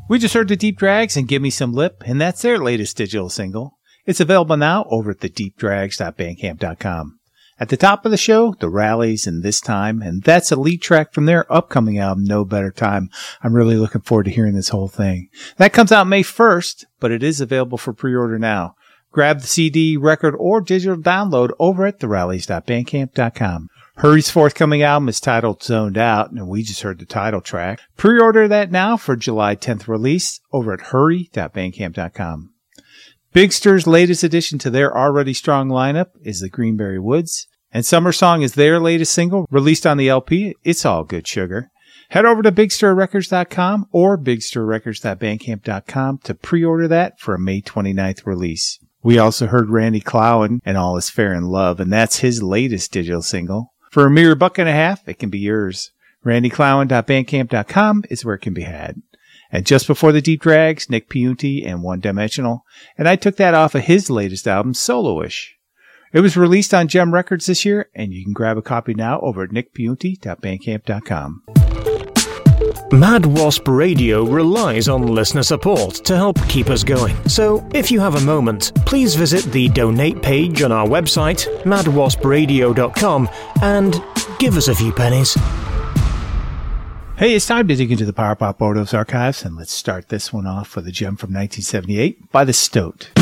We just heard the Deep Drags and Give Me Some Lip, and that's their latest digital single. It's available now over at thedeepdrags.bandcamp.com. At the top of the show, The Rallies and This Time, and that's a lead track from their upcoming album, No Better Time. I'm really looking forward to hearing this whole thing. That comes out May 1st, but it is available for pre-order now. Grab the CD, record, or digital download over at therallies.bandcamp.com. Hurry's forthcoming album is titled Zoned Out, and we just heard the title track. Pre-order that now for July 10th release over at hurry.bandcamp.com. Big Stir's latest addition to their already strong lineup is the Greenberry Woods, and Summer Song is their latest single released on the LP, It's All Good Sugar. Head over to BigStirRecords.com or BigStirRecords.bandcamp.com to pre-order that for a May 29th release. We also heard Randy Clowen and All Is Fair in Love, and that's his latest digital single. For a mere $1.50, it can be yours. RandyClowen.bandcamp.com is where it can be had. And just before the Deep Drags, Nick Piunti and One Dimensional, and I took that off of his latest album, Soloish. It was released on Gem Records this year, and you can grab a copy now over at nickpiunti.bandcamp.com. Mad Wasp Radio relies on listener support to help keep us going. So, if you have a moment, please visit the donate page on our website, madwaspradio.com, and give us a few pennies. Hey, it's time to dig into the Power Pop Overdose archives, and let's start this one off with a gem from 1978 by The Stoat.